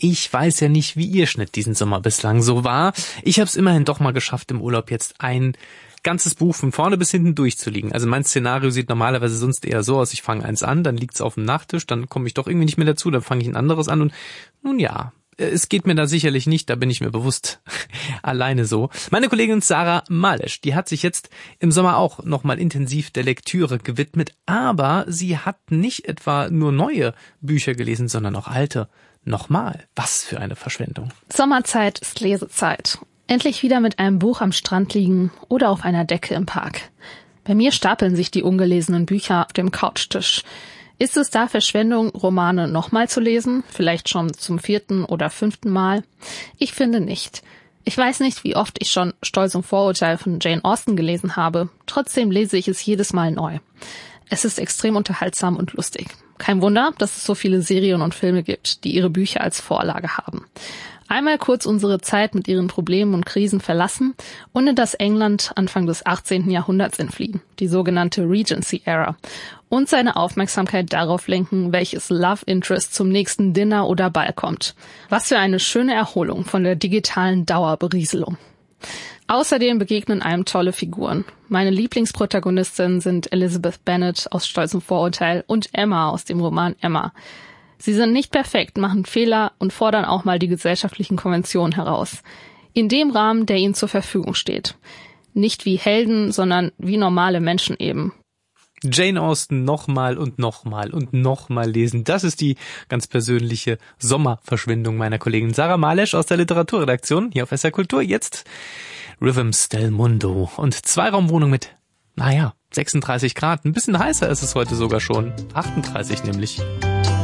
Ich weiß ja nicht, wie Ihr Schnitt diesen Sommer bislang so war. Ich habe es immerhin doch mal geschafft, im Urlaub jetzt ein ganzes Buch von vorne bis hinten durchzulegen. Also mein Szenario sieht normalerweise sonst eher so aus, ich fange eins an, dann liegt's auf dem Nachttisch, dann komme ich doch irgendwie nicht mehr dazu, dann fange ich ein anderes an und nun ja, es geht mir da sicherlich nicht, da bin ich mir bewusst alleine so. Meine Kollegin Sarah Malesch, die hat sich jetzt im Sommer auch nochmal intensiv der Lektüre gewidmet, aber sie hat nicht etwa nur neue Bücher gelesen, sondern auch alte. Nochmal, was für eine Verschwendung. Sommerzeit ist Lesezeit. Endlich wieder mit einem Buch am Strand liegen oder auf einer Decke im Park. Bei mir stapeln sich die ungelesenen Bücher auf dem Couchtisch. Ist es da Verschwendung, Romane nochmal zu lesen? Vielleicht schon zum 4. oder 5. Mal? Ich finde nicht. Ich weiß nicht, wie oft ich schon Stolz und Vorurteil von Jane Austen gelesen habe. Trotzdem lese ich es jedes Mal neu. Es ist extrem unterhaltsam und lustig. Kein Wunder, dass es so viele Serien und Filme gibt, die ihre Bücher als Vorlage haben. Einmal kurz unsere Zeit mit ihren Problemen und Krisen verlassen und in das England Anfang des 18. Jahrhunderts entfliehen, die sogenannte Regency Era, und seine Aufmerksamkeit darauf lenken, welches Love Interest zum nächsten Dinner oder Ball kommt. Was für eine schöne Erholung von der digitalen Dauerberieselung. Außerdem begegnen einem tolle Figuren. Meine Lieblingsprotagonistinnen sind Elizabeth Bennet aus Stolz und Vorurteil und Emma aus dem Roman Emma. Sie sind nicht perfekt, machen Fehler und fordern auch mal die gesellschaftlichen Konventionen heraus. In dem Rahmen, der ihnen zur Verfügung steht. Nicht wie Helden, sondern wie normale Menschen eben. Jane Austen nochmal und nochmal und nochmal lesen. Das ist die ganz persönliche Sommerverschwendung meiner Kollegin Sarah Malesch aus der Literaturredaktion hier auf SR Kultur. Jetzt Rhythms del Mundo und Zweiraumwohnung mit, 36 Grad. Ein bisschen heißer ist es heute sogar schon. 38 nämlich.